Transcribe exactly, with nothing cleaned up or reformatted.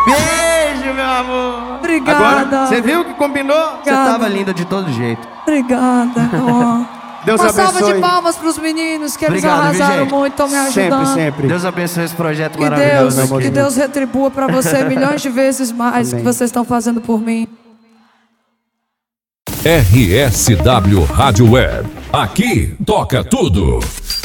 Beijo, meu amor. Obrigada. Agora, você viu que combinou? Você tava linda de todo jeito. Obrigada. Oh. Deus Uma abençoe. salva de palmas pros meninos, que Obrigado, eles arrasaram viu, muito, estão me ajudando. Sempre, sempre. Deus abençoe esse projeto Que maravilhoso. Deus, que Deus retribua pra você milhões de vezes mais Amém. que vocês estão fazendo por mim. R S W Rádio Web. Aqui toca tudo.